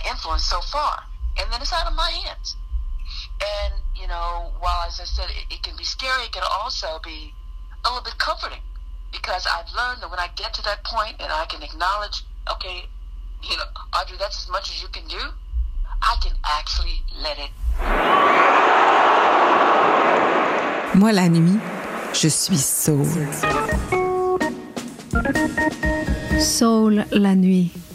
influence so far, and then it's out of my hands. And, you know, while, as I said, it can be scary, it can also be a little bit comforting, because I've learned that when I get to that point and I can acknowledge, okay, you know, Audrey, that's as much as you can do, I can actually let it. Moi, la nuit, je suis soul. Soul la nuit.